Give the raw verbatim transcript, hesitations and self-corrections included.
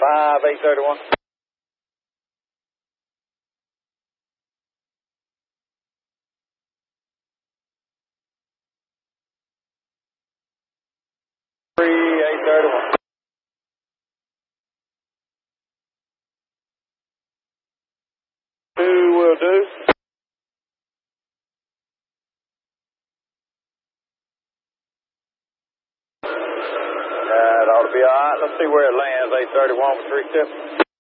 five, eight thirty-one. three, eight thirty-one. two will do. That ought to be all right. Let's see where it lands. eight thirty-one with three tips.